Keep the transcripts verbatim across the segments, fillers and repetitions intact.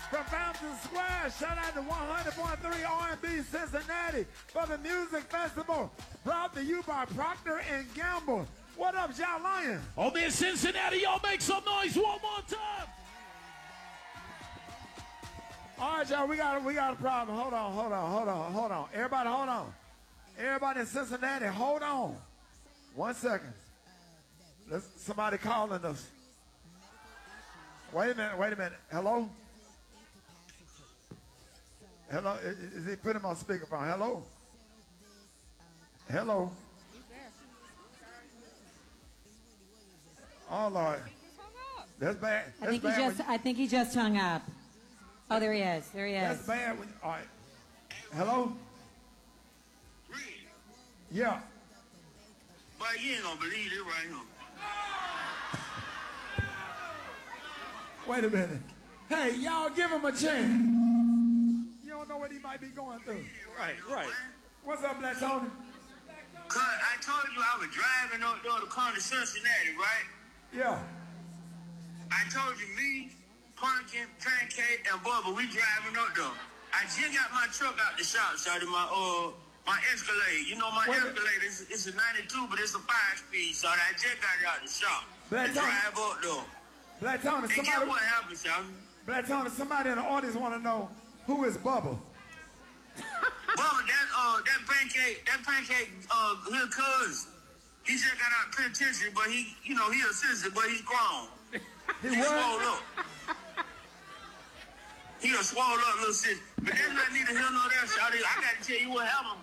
from Fountain Square. Shout out to one hundred point three R and B Cincinnati for the music festival. Brought to you by Procter and Gamble. What up, y'all Lion? Oh, man, Cincinnati, y'all make some noise one more time. All right, y'all, we got we got a problem. Hold on, hold on, hold on, hold on. Everybody, hold on. Everybody in Cincinnati, hold on. One second. There's somebody calling us. Wait a minute, wait a minute. Hello? Hello? Is, is he putting him on speakerphone? Hello? Hello? Oh, Lord. That's bad. That's I think bad he just. when, I think he just hung up. Oh, there he is. There he is. That's bad. When, all right. Hello? Yeah. But you ain't gonna believe it right here. Wait a minute. Hey, y'all give him a chance. You don't know what he might be going through. Right, right. What's up, Black Tony? Cause I told you I was driving up there to come to Cincinnati, right? Yeah. I told you me, Pumpkin, Pancake, and Bubba, we driving up there. I just got my truck out the shop, started my uh my Escalade. You know my Wait a- Escalade is it's a ninety-two, but it's a five speed, so I just got it out the shop. Black And Tony. drive up there. Black Tony, And guess somebody, what happened, y'all? Black Tony, somebody in the audience want to know who is Bubba. Bubba, that uh that Pancake, that Pancake uh his cousin. He just got out of penitentiary, but he, you know, he a citizen, but he's grown. He He what? swole up. He a swole up little shit. But that's not neither here nor there, shawty. I gotta tell you what happened.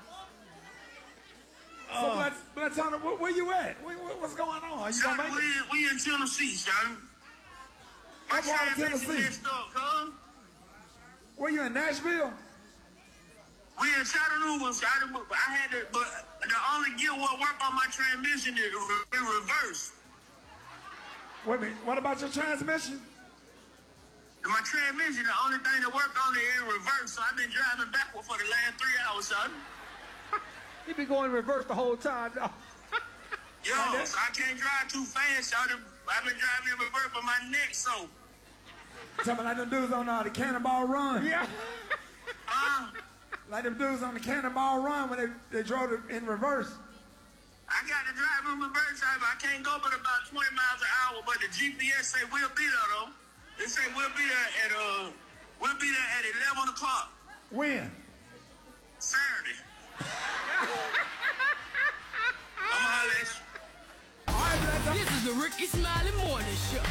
So, Black, Black Tony, where, where you at? Where, where- what's going on? Are you gonna Shawty, make it? we, we in Tennessee, shawty. My I'm out of transmission Tennessee. messed up, cuz. Where you in Nashville? We in Chattanooga, shawty, but I had to, but the only gear what work on my transmission is in reverse. Wait a minute, what about your transmission? My transmission, the only thing that worked on it in reverse, so I've been driving backward for the last three hours, shawty. He been going reverse the whole time, though. Yo, so I can't drive too fast, shawty. I've been driving in reverse, but my neck so. Tell me like them dudes on uh, the Cannonball Run. Yeah. Uh, Like them dudes on the Cannonball Run when they, they drove it in reverse. I got to drive in reverse, shawty, but I can't go but about twenty miles an hour, but the G P S say we'll be there, though. They say we'll be there at, uh, we'll be there at eleven o'clock When? Saturday. I'm holler at you. All right, Black Tony. This is the Ricky Smiley Morning Show.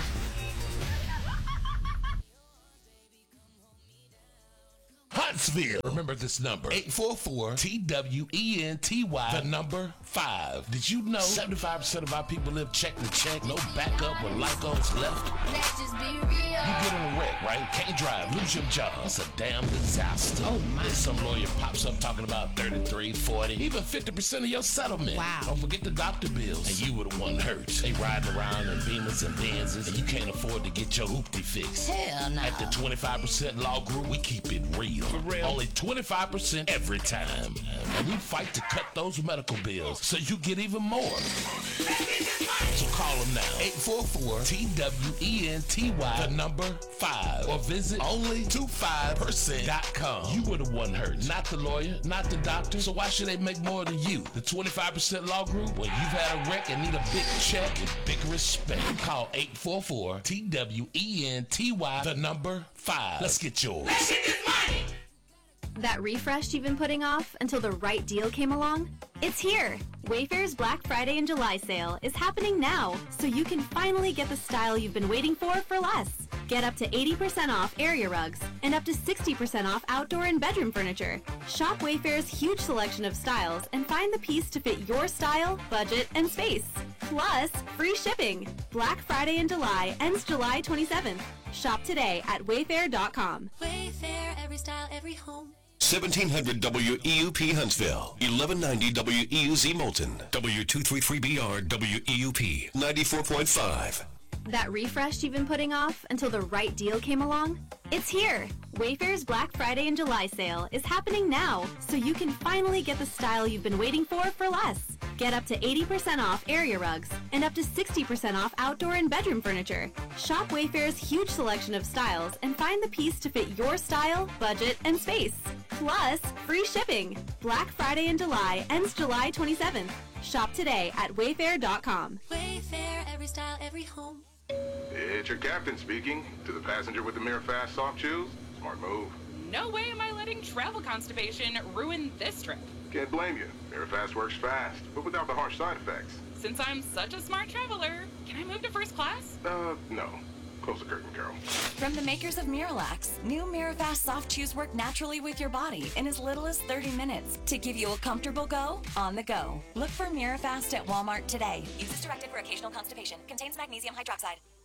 Huntsville. Remember this number. eight four four T W E N T Y. The number five. Did you know seventy-five percent of our people live check to check? No backup or Lycos left? Let's just be real. You get in a wreck, right? Can't drive, lose your job. It's a damn disaster. Oh my. Some lawyer pops up talking about thirty-three, forty, even fifty percent of your settlement. Wow. Don't forget the doctor bills. And you were the one hurt. They riding around in Beamers and Benzes, and you can't afford to get your hoopty fixed. Hell no. At the twenty-five percent Law Group, we keep it real. For real. Only twenty-five percent every time. And we fight to cut those medical bills so you get even more. So call them now. eight four four T W E N T Y, the number five. Or visit only twenty-five percent dot com. You were the one hurt, not the lawyer, not the doctor. So why should they make more than you? The twenty-five percent Law Group, when you've had a wreck and need a big check with big respect. Call eight four four T W E N T Y, the number five. Let's get yours. Let's get this money. That refresh you've been putting off until the right deal came along? It's here! Wayfair's Black Friday and July sale is happening now, so you can finally get the style you've been waiting for for less. Get up to eighty percent off area rugs and up to sixty percent off outdoor and bedroom furniture. Shop Wayfair's huge selection of styles and find the piece to fit your style, budget, and space. Plus, free shipping. Black Friday in July ends July twenty-seventh. Shop today at wayfair dot com. Wayfair, every style, every home. seventeen hundred W E U P Huntsville, eleven ninety W E U Z Moulton, W two thirty-three B R W E U P, ninety-four point five. That refresh you've been putting off until the right deal came along? It's here! Wayfair's Black Friday and July sale is happening now, so you can finally get the style you've been waiting for for less. Get up to eighty percent off area rugs and up to sixty percent off outdoor and bedroom furniture. Shop Wayfair's huge selection of styles and find the piece to fit your style, budget, and space. Plus, free shipping. Black Friday in July ends July twenty-seventh. Shop today at wayfair dot com. Wayfair, every style, every home. It's your captain speaking. To the passenger with the Mirafast soft chews, smart move. No way am I letting travel constipation ruin this trip. Can't blame you. Mirafast works fast, but without the harsh side effects. Since I'm such a smart traveler, can I move to first class? Uh, no. Close the curtain, Carol. From the makers of Miralax, new Mirafast soft chews work naturally with your body in as little as thirty minutes to give you a comfortable go on the go. Look for Mirafast at Walmart today. Use as directed for occasional constipation. Contains magnesium hydroxide.